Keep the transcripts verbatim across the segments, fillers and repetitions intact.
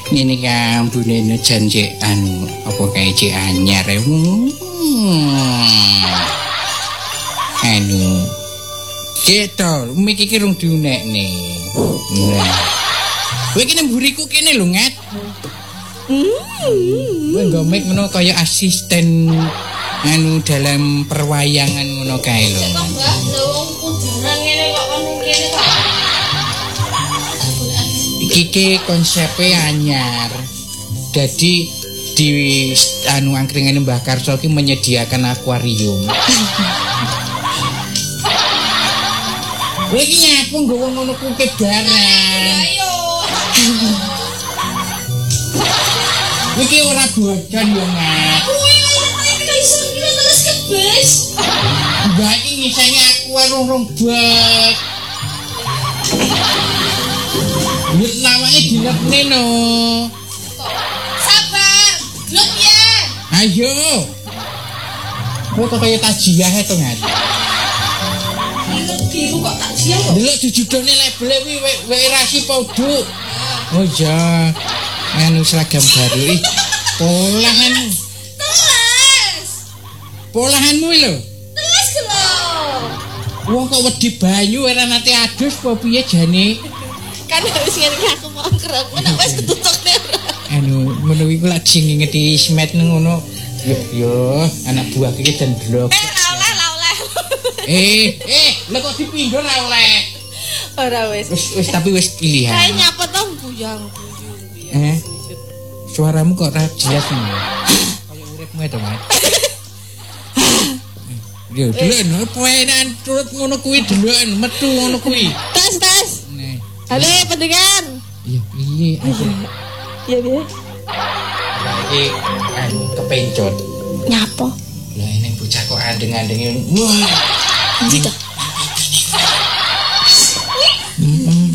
Ini kan bunene janji anu apa kae cek anyar. Hmm. Anu. Keto, mik iki rung diunekne. Nah. Kowe iki mburiku kene lho, Ngat. Hmm. Kowe nggo mik ngono kaya asisten anu dalam perwayangan ngono kae lho. Kok Mbak, lho wong kudaran ngene kok kon kene kok. Iki konsepe anyar. Jadi di anu angkringan Mbah Karso ki menyediakan akuarium. Kowe iki nyapu nggowo ngono kuwi barang. Ayo. Iki ora bocon yo, Mat. Kuwi iki iso kita terus kebes. Mbak iki ngisenge akuarium rong bak. Wis namanya dilepne no. Sabar. Gluk ya. Ayo. Kowe kok kaya tajiah to, Ngat. Itu biru kok tak siap kok. Delok jujudone label kuwi wae rasi podho. Oh iya. Anu seragam baru ih. Polahan. Teles. Polahanmu lho. Teles lho. Wong kok wedi banyu ora nate adus apa piye jane? Kan harus ngene aku mau kerep, nek wis ketutokne. Anu menawi kula ngingeti smet ngono. Yo yo, anak buah iki den blok. Eh, ra oleh, ra oleh. Eh, eh, lha kok dipindho ra oleh. Ora wis. Wis wis tapi wis pilihan. Kae nyapa to buyang. Eh. Suaramu kok ra jelas ngono. Kaya uripmu to, Mas. Yo, delok poenan turut ngono kuwi delok metu ngono kuwi. Tes, tes. Nih. Halo pendengar. Iya, piye aja. Iya, piye? Lah iki kan kepencot. Nyapa? Lah ini bocah kok andeng-andenge. Wah. Cita. Heeh.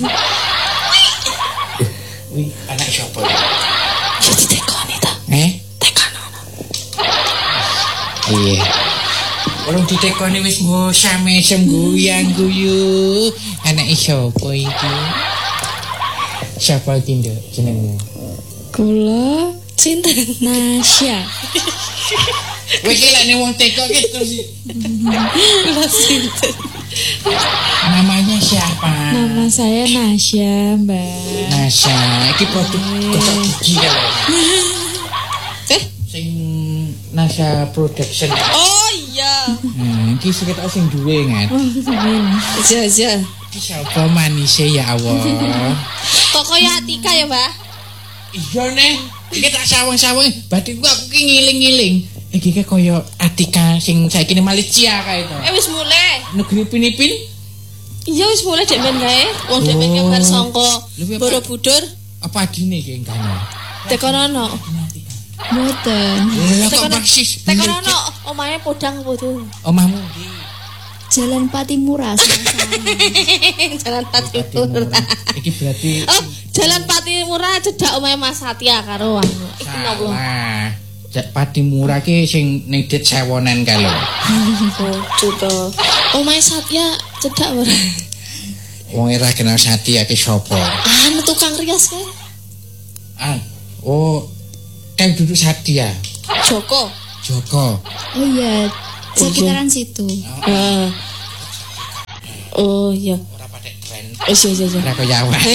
Wih, anak siapa? Jadi tekoni ta. Eh? Tekonono. Iya. Orang ditekoni wis nggo same semguyang guyu. Anak siapa iki? Siapa iki, Nduk? Jenengmu? Kula Cinta Nasya. Kowe iki lek ning wong teko ki terus Kula Cinta. namanya siapa? Nama saya Nasya, Mbak. Nasya, iki produk gosok gigi kalau. Eh, Sing Nasya Production. oh iya. Hmm, iki sing ketok sing duwe ngat. Iya, iya. Iki sapa manise ya Allah. Kok kaya Atika ya, Mbak? Iya nih, iki tak sawang-sawang, batinku aku ki ngiling-ngiling. Iki ki kaya Atika sing saiki ning Malaysia kae to. Eh wis mulai. Negeri Pinipin. Iya wis mulai dek men kae. Wong dek men gambar sangka Borobudur. Apa adine ki engkane? Tekonono. Mboten. Lah kok Tekono- persis. Tekonono omahe podang apa tuh? Omahmu ndi? Jalan Patimura sama-sama. Jalan Patimura. Iki berarti Oh, Jalan Patimura cedak omahe Mas Satya karo anu. Iki nopo? salah. Jak Patimura ki sing ning Det Sewonen kae lho. Bojo to. Omahe Satya cedak ora? Wong ora kenal Satya ki sapa? Anu tukang rias kae. Ah, oh, kan duduk Satya. Joko. Joko. Oh iya, sekitaran situ. Heeh. Oh iya. Ora patek tren. Oh iya iya iya. Ora kaya awake.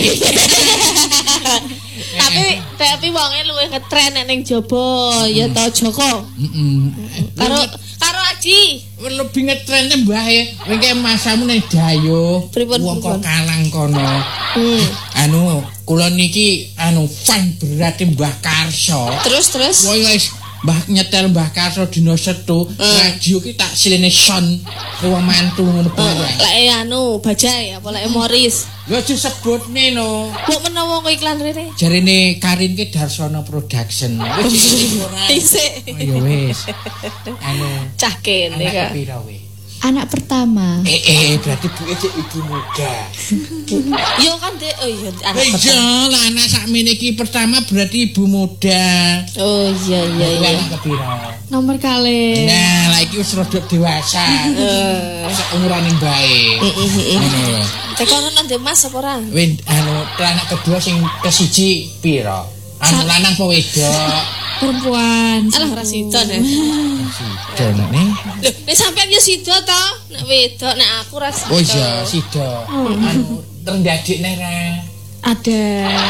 Tapi tapi wonge luwih ngetren nek ning jaba ya to Joko. Heeh. Karo karo Aji. Lebih ngetrene mbahe. Kowe ki masamu ning Dayo. Pripun, Wong kok pripun? Kalang kono. Hmm. Anu, kula niki anu fan berat Mbah Karso. Terus terus. Wong wis Mbah nyetel Mbah Karso dina Setu, radio ki tak silene son wong mantu ngono bae. Lek anu Bajai apa lek Morris. Lho disebutne no. Kok menawa kok iklan rene? Jarine Karin ki Darsono Production. Wis disebut ora. Isik. Oh ya wis. Anu Cah kene anak kok. pira we? Anak pertama. Eh eh berarti buke cek ibu muda. Yo kan Dek, oh iya anak Eh pertama. iya lah anak sakmene iki pertama berarti ibu muda. Oh iya iya Kuwi iya. anak kepira? Nomor kali. Nah, lah iki wis rada dewasa. Eh. Seumurane bae. Ngono lho. Tekono nang Mas apa ora? Win anu anak kedua sing kesiji pira? Anu lanang apa wedok? Perempuan. Alah ora sida deh. Sida nek ne. Lho, nek sampean yo sida to, nek wedok nek aku ora sida. Oh iya, sida. Anu rendadik nek ra. Ada.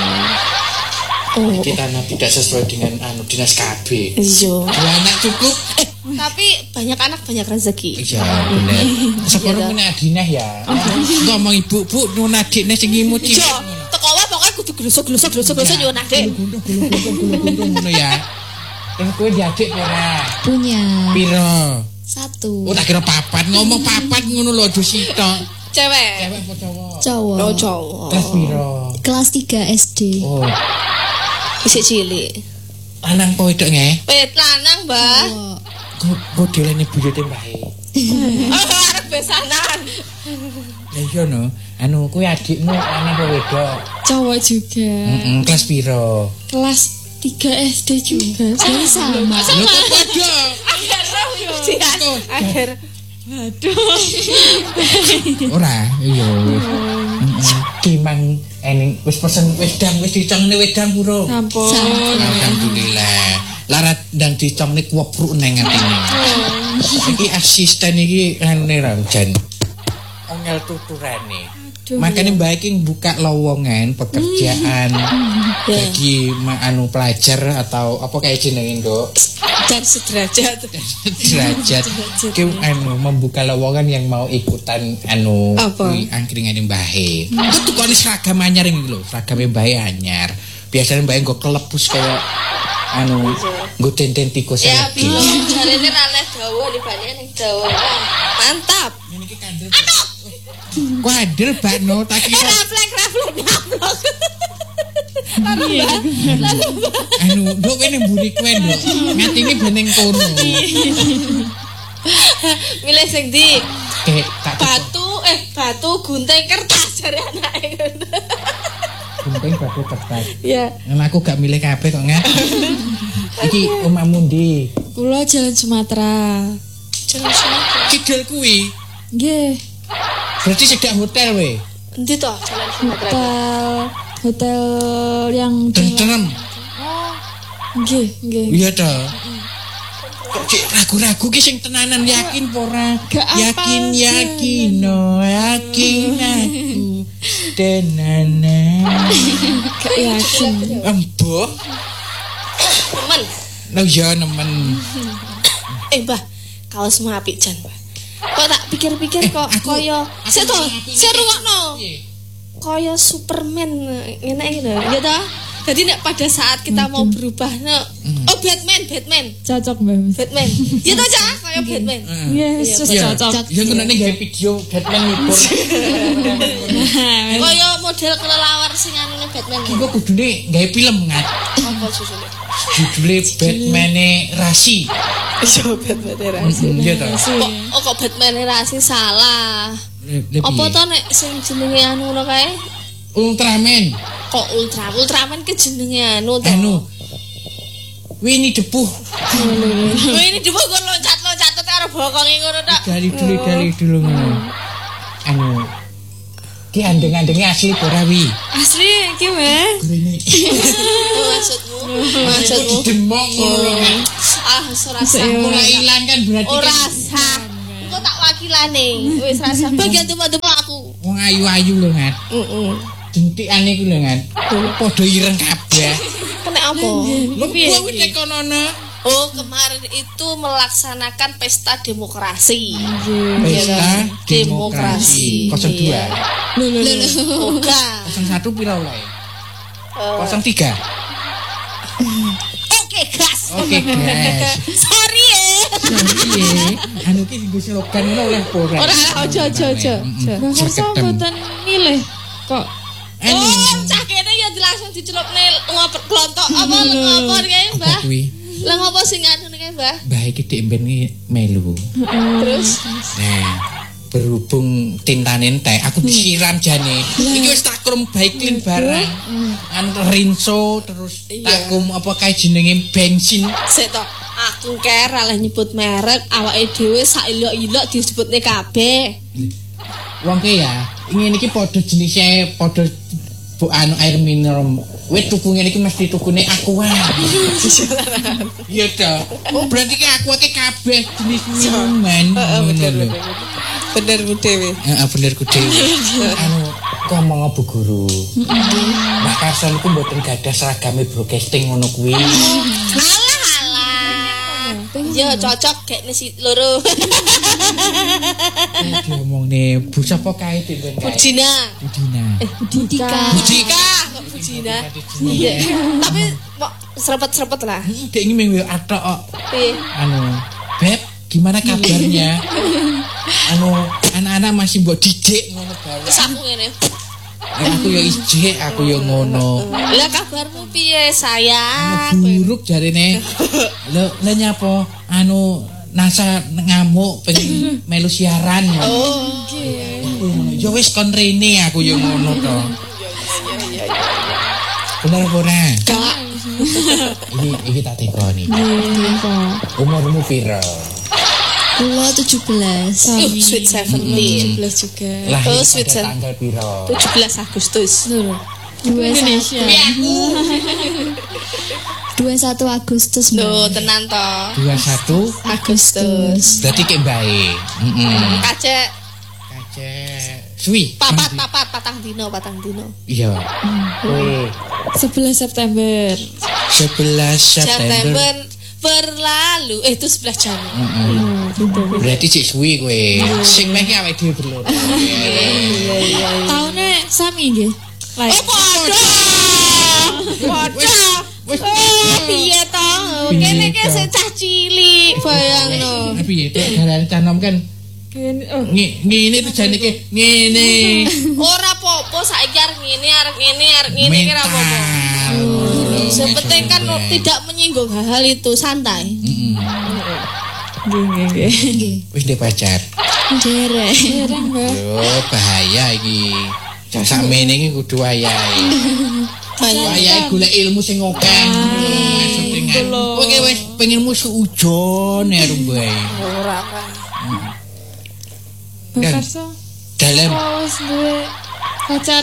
Oh, Kita tidak sesuai dengan anu dinas K B. iya. Dua anak cukup. Eh, tapi banyak anak banyak rezeki. Iya, bener. Sepuro punya adinah ya. Ngomong ibu, Bu, nun adikne sing imut iki. Yo, teko wae pokoke kudu glosok-glosok glosok-glosok yo nak, Dik. Gulung-gulung ngono ya. Terus kowe diadik ora? Punya. Piro? Satu. Oh, tak kira papat. Ngomong papat ngono lho aja sitok. Cewek. Cewek apa cowok? Cowok. Oh, cowok. Kelas piro? Kelas tiga S D. Oh, Isik cilik. lanang apa wedok nge? Wet lanang, Mbah. Kok kok dilene buyute mbae. Oh, arep besanan. Ya iya no. Anu kowe adikmu lanang apa wedok? Cowok juga. Heeh, kelas piro? Kelas tiga S D juga. Jadi sama. Lho kok padha? Akhir roh yo. Akhir. Ora, iya wis. Heeh. Timang ening wis pesen wedang wis dicongne wedang puro. Sampun. Alhamdulillah. Larat ndang dicongne kuwepruk nang atine. Iki asisten iki anune ra jan. Ongel tuturane. Makanya Mbak iki buka lowongan pekerjaan bagi ma- anu pelajar atau apa kayak jenenge, Nduk? Dan sederajat. Derajat. Ki anu membuka lowongan yang mau ikutan anu Apa? kuwi angkringane Mbahe. Itu tukone seragam anyar iki lho, seragame Mbahe anyar. Biasanya Mbahe nggo kelebus kayak anu nggo tenten tikus Ya, lagi. belum. Jarene ra leh dawa libane ning dawa. Mantap. Ini iki kandel. Kandel bakno tak Eh, kira reflek reflek gaplok. anu mbok kene mburi kowe nduk. Ngatine beneng kono. Milih sing ndi? Kayak tak Batu eh batu gunting kertas jare anake. gunting batu kertas. Ya. Nah, aku gak milih kabeh kok ngat. Iki omahmu ndi? Kula Jalan Sumatera. Jangan Sumatera. Kidul kuwi. Nggih. Berarti sedak hotel we. Endi to Jalan Sumatera? Hotel hotel yang Tentrem. nggih, nggih. Iya toh. Kok cek ragu-ragu ki sing tenanan yakin apa ora? Gak apa Yakin sih. yakin no yakin aku tenanan. Gak yakin. Embuh. Temen. Lah ya nemen. Eh, Mbah, kaosmu apik jan, Mbah. Kok tak pikir-pikir kok aku- kaya aku sik to, apik sik iki. rungokno. Piye? Kaya Superman ngene iki lho, ya toh? Jadi nek pada saat kita mau berubah nek oh Batman, Batman. Cocok, Mbak. Batman. Ya toh, Cak, kaya Batman. Nggih, sus Iya, cocok. ya ngono ning gawe video Batman ngibur. Kaya model kelelawar sing anune Batman. Iku kudune gawe film ngat. Apa susune? Judule Batman-e Rasi. Iya, Batman rasi. Iya toh. Kok oh, kok Batman rasi salah. Apa to nek sing jenenge anu ngono kae? Ultraman. Kok Ultra Ultraman ke jenenge anu to. Anu. Winnie the Pooh. Wah, ini dibuat gue loncat-loncat tuh karo bokonge ngono tok. Dari dulu dari dulu ngono. Anu. Ki andeng-andenge asli Korawi. Asli iki, Mbak. Ini Oh, maksudmu? Maksudmu? demong ngono. Ah, ora sah. Mulai ilang kan berarti Ora kan sah. Engko tak wakilane. Wis rasa bagian tuwa-tuwa aku. wong ayu-ayu lho ngat. Heeh. Jentikane ku lho ngat. Padha ireng kabeh. Kena apa? Lho kok wis tekonono. Oh, kemarin itu melaksanakan pesta demokrasi. Pesta Demokrasi. demokrasi. nol dua. Lho lho lho. Oga. nol satu pira oleh? Eh, nol tiga. Oke, gas. Oke, guys. Sorry ya. Piye? Anu ki nggo slogan ngono oleh ora? Ora, ojo, ojo, ojo. Lah masa mboten milih kok. Oh, cah kene ya langsung dicelupne ngoper klontok apa ngopo kae, Mbah? Apa kuwi? Lah ngopo sing anu kae, Mbah? Mbah iki dik mben iki melu. Terus Nah, berhubung tintane entek, aku disiram jane. Iki wis tak krum baiklin barang. Anu rinso terus takum apa kae jenenge bensin. sik to, aku kira lah nyebut merek, awake dhewe sak ilok-ilok disebutne kabeh. Wong ki ya, ngene iki padha jenise padha bu anu air mineral Wis tuku ngene iki mesti tukune aku wae. Iya toh. Oh berarti ki aku iki kabeh jenis minuman. Heeh bener bener. Bener ku dhewe. Heeh bener ku dhewe. Anu ngomong Bu Guru. Mbah Karson iku mboten gadah seragame broadcasting ngono kuwi. Alah alah. Yo cocok gek si loro. Diomongne Bu sapa kae pinten kae? Budina. Budina. Eh, Budika. Budika, kok Budina. Iya. Tapi kok serepet-serepet lah. Dek iki ming atok kok. Piye? Anu, Beb, gimana kabarnya? Anu, anak-anak masih mbok didik ngono bae. Wis aku ngene. Aku ya ijik, aku ya ngono. Lah kabarmu piye, sayang? Buruk jarene. Lho, lha nyapa? Anu nasa ngamuk pengen melu siaran. Oh, nggih. Ya wis kon rene aku ya ngono to. Iya iya iya. Bener apa ora? Kak. Iki iki tak tekoni. Iya. Umurmu piro? Kula tujuh belas. Uh, sweet seventeen. tujuh belas juga. Lahir Oh, sweet pada sen. tanggal piro? tujuh belas Agustus. Indonesia. dua puluh satu Agustus. Loh, tenan to. dua puluh satu Agustus. berarti kayak baik. Heeh. Kacek Kacek. Suwi. papat papat patang dino patang dino. Iya. Kowe sebelas September. sebelas September. September berlalu. Eh itu sebelas Januari. Heeh. Berarti cek suwi kowe. Sing meh ki awake dhewe berloro. Iya iya iya. Tahunnya sami nggih. Oh padha. Padha. Oh piye to? Kene ki sing cah cilik bayangno. Tapi ya itu garan canom kan Gini, oh, Nge- ngene tuh jane ki ngene. Ora apa-apa saiki arep ngene arep ngene arep ngene ki ora apa-apa. Yang penting kan tidak menyinggung hal-hal itu, santai. Heeh. nggih nggih nggih. Wis ndek pacar. Derek. Derek, Mbak. Yo bahaya iki. Cak sakmene iki kudu wayahe. Wayahe golek ilmu sing akeh. Maksudnya kowe wis pengenmu suujon ya rumbae. Ora apa. Dan Bakarso. dalam Oh, wis duwe pacar.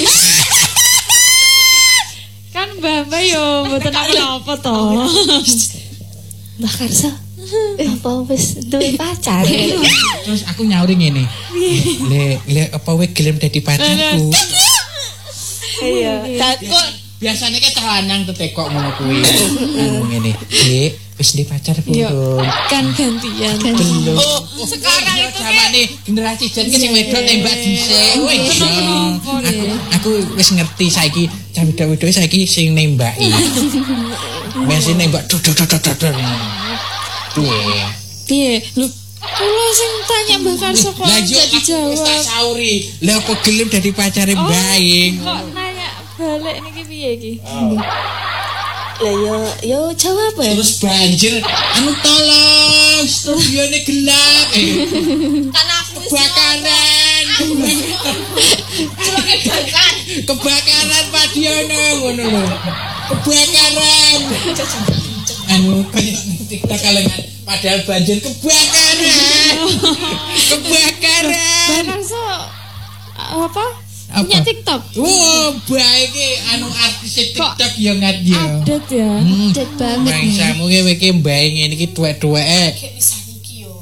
Kan Mbak Mbak yo mboten apa-apa to. Mbak Karso. Apa wis duwe pacar? terus aku nyauri ngene. Le le apa kowe gelem dadi pacarku? Iya. Kok Biasanya kan lanang tetekok ngono kuwi. Anu ngene. Dik, wis ndek pacar belum? Kan gantian. Belum. oh, sekarang itu kan zamane generasi jen ki sing wedok nembak dhisik. Wis. Aku aku wis ngerti saiki cah wedok-wedok saiki sing nembaki. Mesti nembak dodot-dodot. Piye? Piye? Lho, kula sing tanya Mbak Karso kok Lah yo enggak aku wis tak dijawab. sauri. Lah kok gelem dadi pacare bae? Kok nanya balik niki piye iki? lah yo yo jawab ya. Terus banjir, anu tolong, studione gelap. Eh, Kan aku wis kebakaran. kebakaran. Kebakaran Padiono ngono lho. Kebakaran. Anu kayak TikTok kalengan padahal banjir kebakaran. Kebakaran. Mbak Karso apa? Apa? Punya TikTok. Oh, baik anu artis TikTok yo ngat yo. Update ya. Hmm. Update banget. Mangsamu ki iki mbae ngene iki tuwek-tuweke. Kayak bisa niki yo.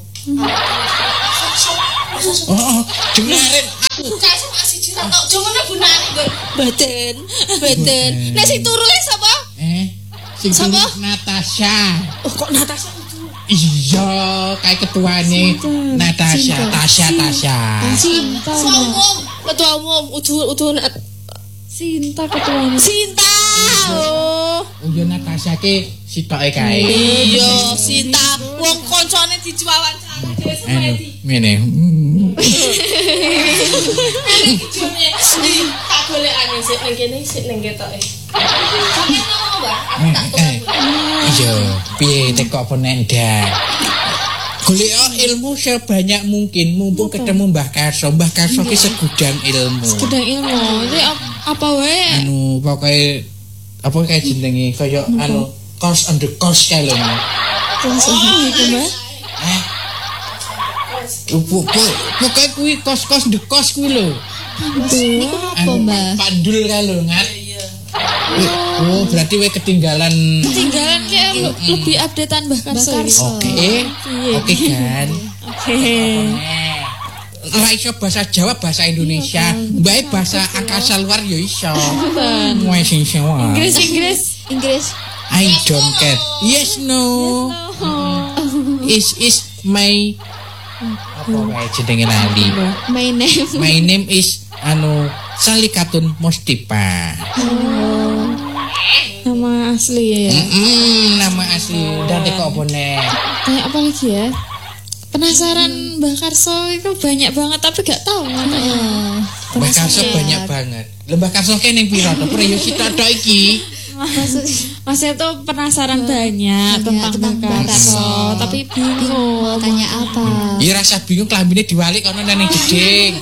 Oh, oh, dengarin Cak sama si Jiran tok jowo gunane nggon badan. Badan. Nek sing turu e sapa? eh sing Sapa? tulis Natasha. Oh kok Natasha itu? Iya, kayak ketuane Natasha, Tasha, Tasha. Cinta. Ketua umum, ketua umum, udu udu Cinta ketuanya. Sinta. Oh. Oh, ya Natasha ki sitoke kae. Iya, Sinta. Wong koncone diwawancara dhewe Anu, semedi. ngene. Hmm. Jone tak golekane sik ning kene sik ning ketoke. Sampe ngomong, Mbak. Aku tak Eh, tunggu. iya, piye teko apa nendak? Golek ilmu sebanyak mungkin mumpung ketemu Mbah Karso. Mbah Karso ki segudang ilmu. Gudang ilmu. Jadi ap- apa wae? Anu pokoke apa kayak jenenge kaya anu course on the course kae lho. Terus iku Mbak. Eh. Pokoke kuwi kos-kos the course kuwi lho. Itu apa Mbak? Pandul kae lho, ngat. Iya. Oh, berarti we ketinggalan. Ketinggalan kayak le- lebih updatean Mbah Karso. Oke. Oke kan. Oke. Ora iso bahasa Jawa, bahasa Indonesia, mbak bahasa angkasa luar yo iso. Wes sing sewa. Inggris Inggris Inggris. I don't care. Yes no. Is is my apa wae jenenge lali. My name. My name is anu Salikatun Mustipa. nama asli ya. Mm, nama asli dan kok apa nek? Kayak apa lagi ya? Penasaran Mbah Karso itu banyak banget tapi gak tahu katanya. Mbah Karso banyak banget. Lembah Karso kene ning pira to? Priyo sita tok iki. Maksud, maksudnya tuh penasaran banyak tentang Mbah Karso, tapi bingung tanya apa. Ya rasa bingung klambine diwalik kono nang jeding.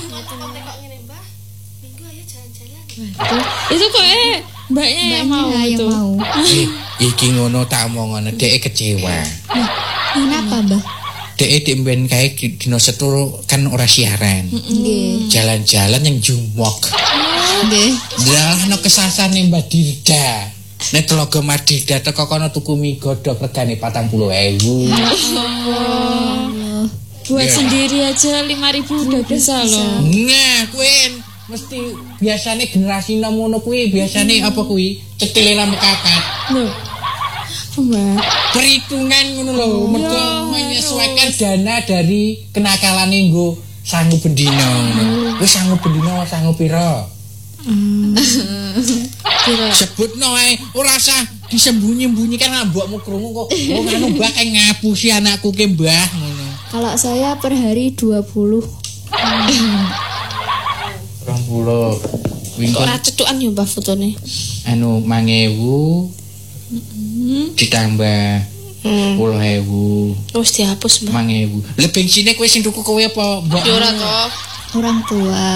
Itu kok eh mbaknya yang mau yang itu. mau. Eh, iki ngono tak omong ngono dhek kecewa. Kenapa, Mbah? Dhek dimben kae dino setu kan ora siaran. Nggih. Jalan-jalan yang jumwok. Nggih. Lah ana kesasane Mbak Dirda. Nek Tlaga Madida teko kono tuku mie godhog regane patang puluh ribu. Buat Yeah. sendiri aja lima ribu udah bisa loh. Nah, kuwi mesti biasane generasi ngono kuwi biasane apa kuwi cetile lan mekakat. Loh. Mbak. Perhitungan ngono lho, mergo menyesuaikan dana dari kenakalane nggo sangu bendina. Wis sangu bendina sangu pira? Kira. Sebutno ae ora usah disembunyi-sembunyikan mbokmu krungu kok. Oh anu Mbah kae ngapusi anakku ke Mbah ngono. Kalau saya per hari dua puluh. dua puluh. Kok ora cetukan ya Mbah fotone? Anu lima ribu ditambah sepuluh ribu. Terus dihapus Mbah. lima ribu. Lah bensinnya kowe sing tuku kowe apa mbok? Ya ora toh. Orang tua.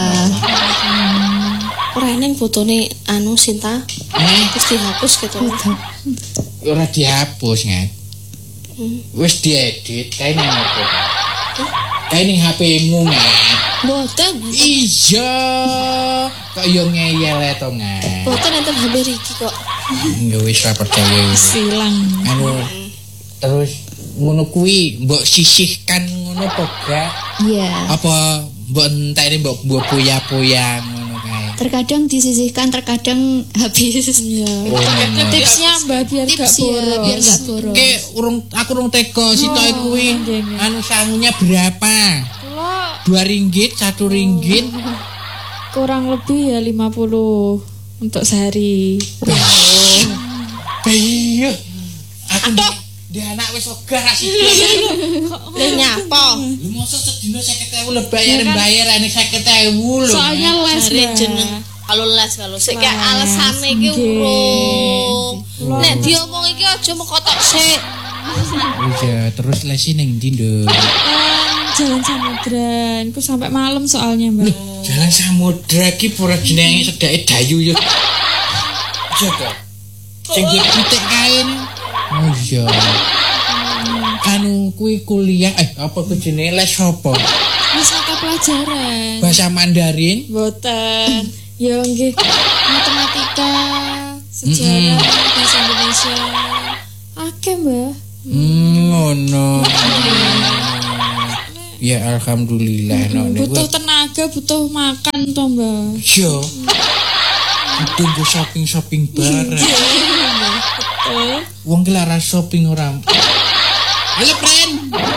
Ora neng fotone anu Sinta. Eh, Terus dihapus gitu. ora dihapus ngat. Wis diedit kae ning apa? Kae ning H P-mu ngat. Boten. Iya. Kok yo ngeyel to ngat. Boten enten H P Riki kok. Ya wis ora percaya. Silang. Anu terus ngono kuwi mbok sisihkan ngono to gak? Iya. Apa mbok enteni mbok mbok poya-poya ngono kae. Terkadang disisihkan, terkadang habis. Iya. Oh, ngono. Tipsnya Mbak biar gak Tips ya, boros. biar gak boros. Oke, urung aku urung teko sitoke kuwi. Anu sangunya berapa? Kalau Dua ringgit, satu ringgit. kurang lebih ya lima puluh untuk sehari. Iya. Aku di anak wis ogah ra sida. Lah nyapa? Lu mosok sedina seket ewu le bayar bayar ane seket ewu lho. Soalnya les Hari Mbak. jeneng. Kalau les kalau sik kayak alasane iki urung. Nek diomong iki aja mengkotok sik. Iya, terus lesi ning ndi, Nduk? Jalan Samudra, aku sampai malam soalnya Mbak. Jalan Samudra iki pura jenenge sedake dayu yo. Jaga. Sing pitik kae ni. Oh iya. Anu kuwi kuliah eh apa ku jenenge les apa? Wis mata pelajaran. Bahasa Mandarin. Boten. Ya nggih. Matematika, sejarah, bahasa Indonesia. Akeh, Mbak. Hmm, ngono. Ya alhamdulillah no. Butuh tenaga, butuh makan toh, Mbak. Yo. Tunggu shopping-shopping bareng. Betul. Wong ki lara shopping ora. Halo, friend.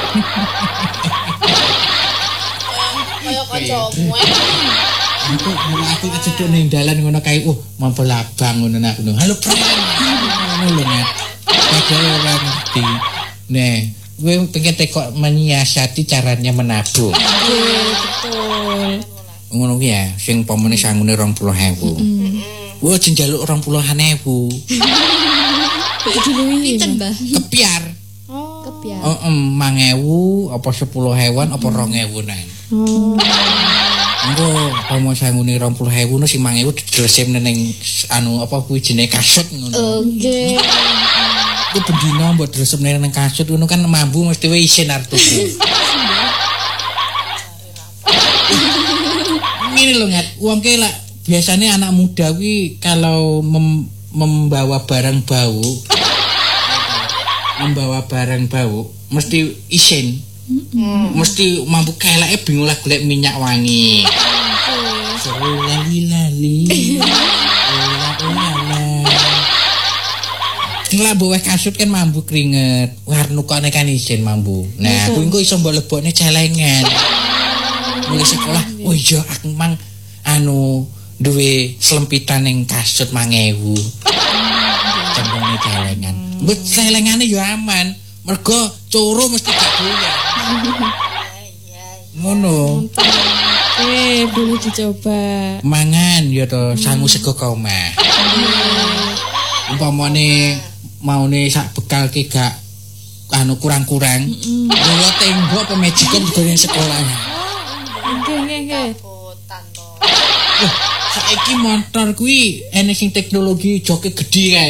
Kayak kancamu. Aku aku cedhek ning dalan ngono kae. Oh, mampir labang ngono aku. Halo, friend. Ngono lho, Nek. Padahal ora ngerti. Nih, gue pengen tekok menyiasati caranya menabung. Betul. Ngono ki ya, sing pomene sangune dua puluh ribu. Wah, jen njaluk dua puluh ribu. Pinten, Mbah? Kepiar. Oh. Kepiar. Oh, lima ribu apa sepuluh hewan apa dua ribu nang. Oh. Engko pomo sangune dua puluh ribu no sing lima ribu didelesem ning anu apa kuwi jenenge kasut ngono. Oke. Ku bendina mbok delesem ning kasut ngono kan mambu mesti wae isin arep tuku. Ngene lho ngat, wong ki lak biasane anak muda kuwi kalau mem, membawa barang bau membawa barang bau mesti isin hmm. mesti mampu keleke bingung lah golek minyak wangi seru lali lali lah bawa kasut kan mambu keringet warna kone kan isin mambu nah aku engko iso mbok lebokne celengan mulai sekolah oh iya aku mang anu duwe selempitan ning kasut mang ewu cembone celengan mbok celengane yo aman mergo coro mesti gak doyan ngono eh boleh dicoba mangan yo to sangu sego koma umpamane maune sak bekal ki gak anu kurang-kurang lho tembok pemecikan di sekolah nggih nggih nggih saiki motor kuwi enek sing teknologi joke gedhe kae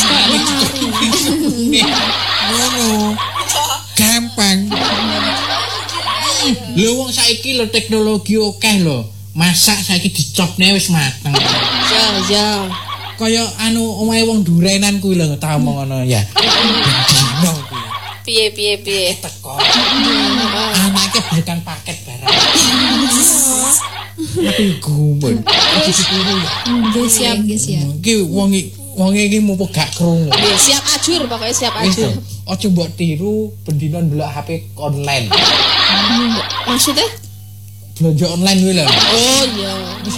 ngono gampang lho wong saiki lho teknologi akeh lho masak saiki dicopne wis mateng ya ya kaya anu omahe wong durenan kuwi lho tak omong ngono ya. Dino kuwi. Piye piye piye teko. Anake berikan paket barang. Tapi gumun. Iki sepiro ya? Nggih siap nggih siap. Iki wong wong iki mupo gak krungu. Nggih siap ajur pokoke siap ajur. Aja mbok tiru bendina ndelok H P online. Maksudnya? Belanja online kuwi lho. Oh iya.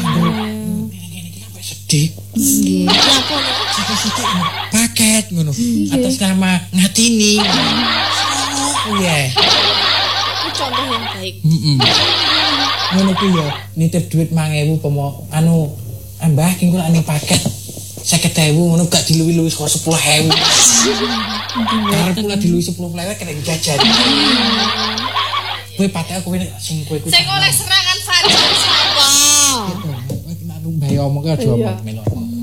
Dik. Nggih. Napa paket ngono atas nama Ngatini. Oh iya. Itu contoh yang baik. Heeh. Ngono ki yo nitip duit lima ribu pomo anu ambah ki kula ning paket seket ribu ngono gak diluwi-luwi kok sepuluh ribu. Karep kula diluwi sepuluh ribu kena jajan. Kowe patek aku sing kowe kuwi. Sing oleh serangan fajar sapa? Mbah omong ke aja omong melo.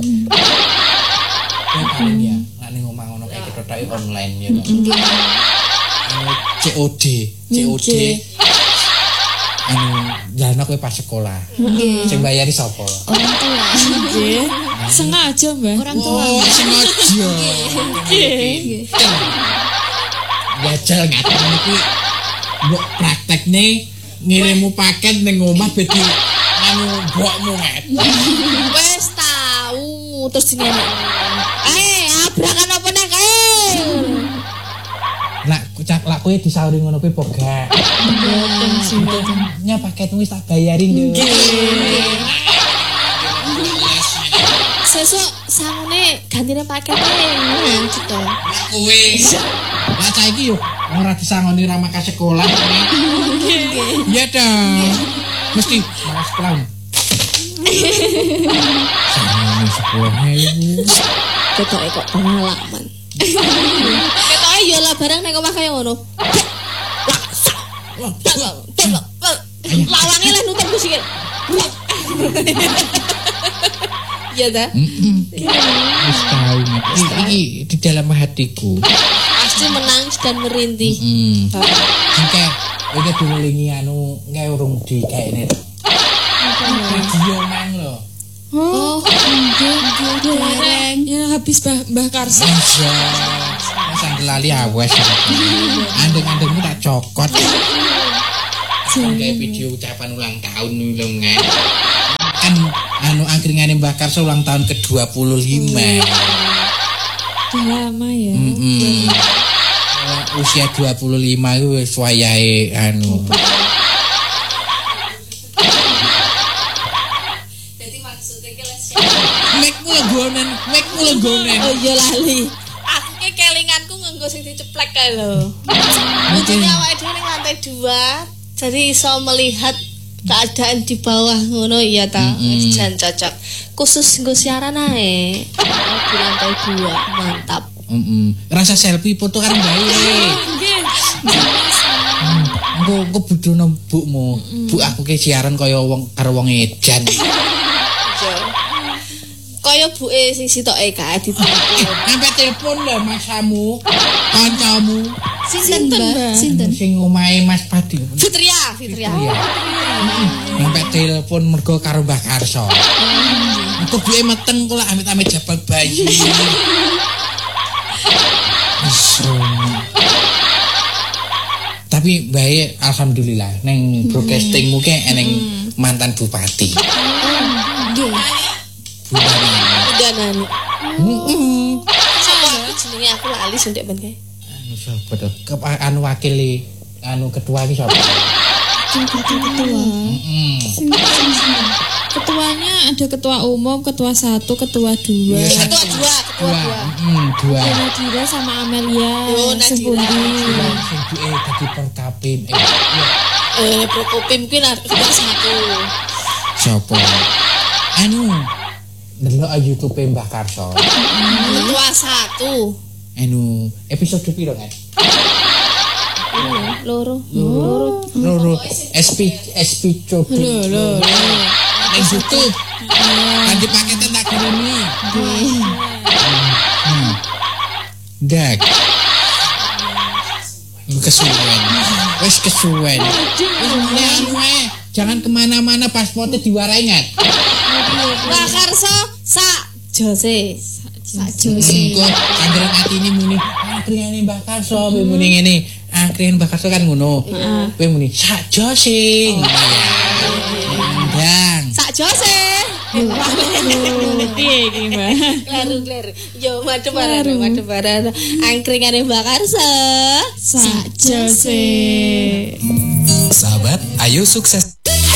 Paling ya, nek ning omah ngono kae ketoke online ya. Anu C O D, C O D. Anu jalane kowe pas sekolah. Sing bayari sapa? Orang tua. Nggih. Sengaja, Mbah. Orang tua. Oh, sengaja. Nggih. Gajal ngaten iki mbok praktekne ngirimu paket ning omah beti anu mbokmu nget. Wes tahu terus dinene. Eh, abrakan apa nek kae? Lah kucak lak kowe disauri ngono kuwi pogak. Mboten sih. Nya paketmu wis tak bayarin yo. Sesuk sangune gantine pakete ngono to. Kowe. Lah saiki yo ora disangoni ra makan sekolah. Nggih. Iya dong. Mesti malas sekolah. Sama sekolah ribu. Ketoke kok pengalaman. Ketoke yo lah barang nek omah kaya ngono. Lawange lah nutup sikil. Iya ta? Heeh. Wis tahu iki di dalam hatiku. Pasti menangis dan merintih. Heeh. Oke, udah diwelingi anu nggak urung di kayak ini. Video mang lo. Oh, nggih dereng. Ya habis Mbah Mbah Karsa. Iya. Sambil lali awas. Andeng-andengmu tak cokot. Kayak video ucapan ulang tahun lho ngen. Kan anu angkringane Mbah Karsa ulang tahun ke dua puluh lima. Udah lama ya. Heeh. Usia dua puluh lima itu wis wayahe anu. Jadi maksudnya ki les Mekmu legonen, mekmu legonen. oh iya lali. Aku ki kelinganku nganggo sing diceplek kae lho. Ujungnya awake dhewe ning lantai dua, jadi iso melihat keadaan di bawah ngono iya ta. Wis jan cocok. Khusus nggo siaran ae. Di lantai dua, mantap. Heeh. Rasa selfie foto kan bae. Nggih. Engko engko budhono bukmu. Bu aku ki siaran kaya wong karo wong edan. Kaya buke sing sitoke kae ditelepon. Sampai telepon lho masamu, kancamu. Sinten, Mbah? Sinten? Sing omahe Mas Padi. Fitria, Fitria. Sampai telepon mergo karo Mbah Karso. Engko duwe meteng kok amit-amit jabal bayi. So. Tapi baik alhamdulillah neng broadcastingmu ke eneng mantan bupati. Nggih. Udah nani. Heeh. Sapa jenenge aku lali sing ndek ben kae. Anu sapa to? Ke anu wakil anu ketua iki sapa? Ketua. Heeh. Ketuanya ada ketua umum, ketua satu, ketua dua. Ya, Ketua dua, ketua dua. Heeh, dua. Ada Nadira sama Amelia. Oh, Nadira. Sepundi. Sing duwe dadi perkapim. Eh, iya. Eh, Prokopim kuwi ketua satu. Sapa? Anu delok YouTube Mbah Karso. Ketua satu. Anu episode piro kan? Loro. Loro. Loro S P S P coba. Lho, lho, lho. Ning YouTube. Kan dipakete tak kirimi. Hmm. Dak. Kesuwen. Wes kesuwen. Ini anu eh, jangan kemana-mana pasportnya diwarai ngat. Mbak Karso sak jose. Sak Jose. Engko anggere atine muni, "Akrene Mbah Karso, kowe muni ngene." Akrene Mbah Karso kan ngono. Kowe muni, "Sak jose." Ndang. Sak jose. Piye iki, Mbak? Kleru-kleru. Yo madhe barang, madhe barang. Angkringane Mbak Karso. Sak Jose. Sahabat, ayo sukses